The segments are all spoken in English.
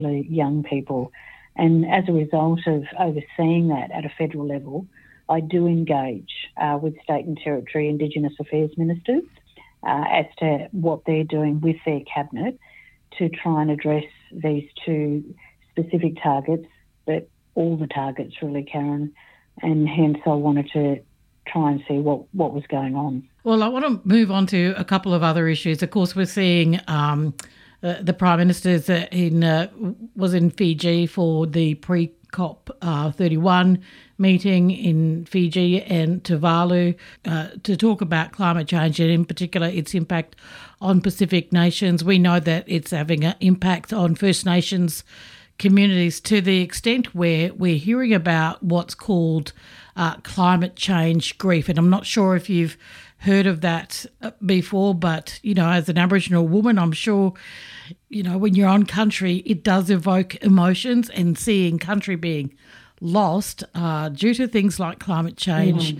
young people. And as a result of overseeing that at a federal level, I do engage with state and territory Indigenous affairs ministers as to what they're doing with their cabinet to try and address these two specific targets, but all the targets really, Karen, and hence I wanted to try and see what was going on. Well, I want to move on to a couple of other issues. Of course, we're seeing the Prime Minister was in Fiji for the pre-COP 31 meeting in Fiji and Tuvalu to talk about climate change and in particular its impact on Pacific nations. We know that it's having an impact on First Nations communities to the extent where we're hearing about what's called climate change grief. And I'm not sure if you've heard of that before, but, as an Aboriginal woman, I'm sure, when you're on country, it does evoke emotions, and seeing country being lost due to things like climate change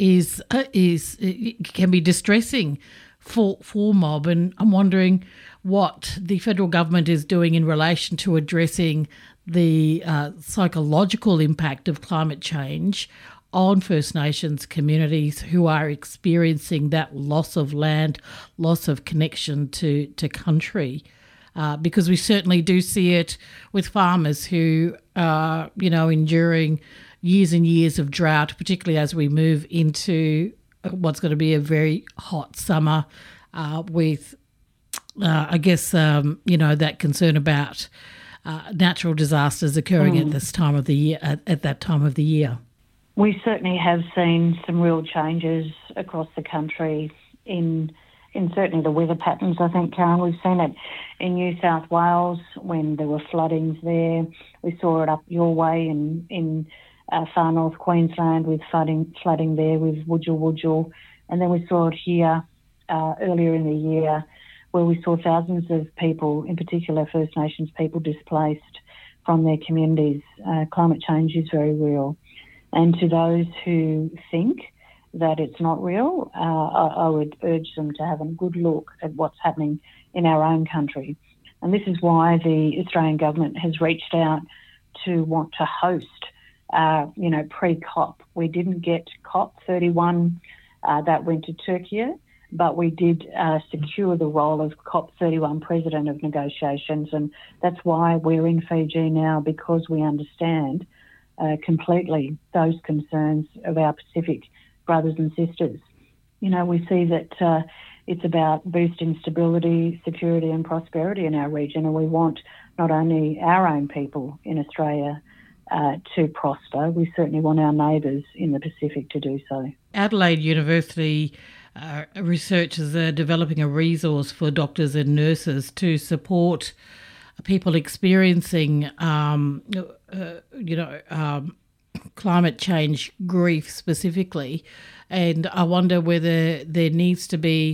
it can be distressing for mob. And I'm wondering what the federal government is doing in relation to addressing the psychological impact of climate change on First Nations communities who are experiencing that loss of land, loss of connection to country. Because we certainly do see it with farmers who are, enduring years and years of drought, particularly as we move into what's going to be a very hot summer with, that concern about natural disasters occurring at this time of the year. At that time of the year, we certainly have seen some real changes across the country in certainly the weather patterns. I think, Karen, we've seen it in New South Wales when there were floodings there. We saw it up your way in far north Queensland with flooding there with Wujal. And then we saw it here earlier in the year where we saw thousands of people, in particular First Nations people, displaced from their communities. Climate change is very real. And to those who think that it's not real, I would urge them to have a good look at what's happening in our own country. And this is why the Australian government has reached out to want to host, pre-COP. We didn't get COP 31, that went to Turkey, but we did secure the role of COP 31 President of Negotiations. And that's why we're in Fiji now, because we understand completely those concerns of our Pacific brothers and sisters. We see that it's about boosting stability, security and prosperity in our region, and we want not only our own people in Australia to prosper, we certainly want our neighbours in the Pacific to do so. Adelaide University researchers are developing a resource for doctors and nurses to support people experiencing climate change grief specifically, and I wonder whether there needs to be,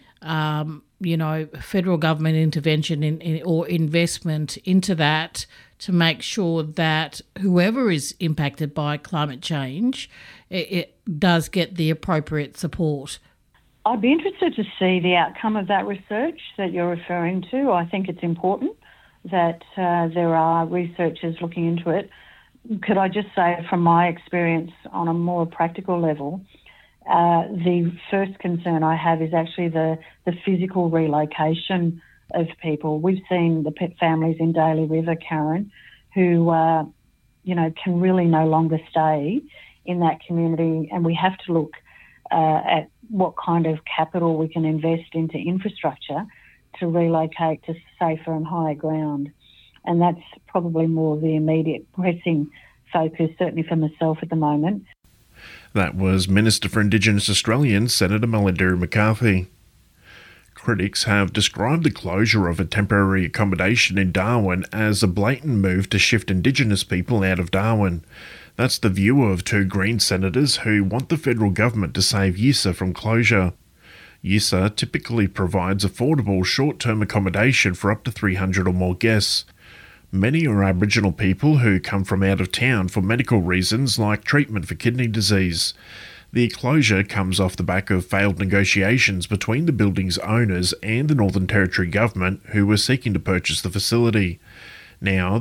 federal government intervention or investment into that to make sure that whoever is impacted by climate change, it does get the appropriate support. I'd be interested to see the outcome of that research that you're referring to. I think it's important that there are researchers looking into it. Could I just say, from my experience on a more practical level, the first concern I have is actually the physical relocation of people. We've seen the pet families in Daly River, Karen, who, can really no longer stay in that community, and we have to look at what kind of capital we can invest into infrastructure to relocate to safer and higher ground. And that's probably more the immediate pressing focus, certainly for myself at the moment. That was Minister for Indigenous Australians, Senator Melinda McCarthy. Critics have described the closure of a temporary accommodation in Darwin as a blatant move to shift Indigenous people out of Darwin. That's the view of two Greens senators who want the federal government to save Yissa from closure. Yissa typically provides affordable short-term accommodation for up to 300 or more guests. Many are Aboriginal people who come from out of town for medical reasons like treatment for kidney disease. The closure comes off the back of failed negotiations between the building's owners and the Northern Territory government, who were seeking to purchase the facility. Now,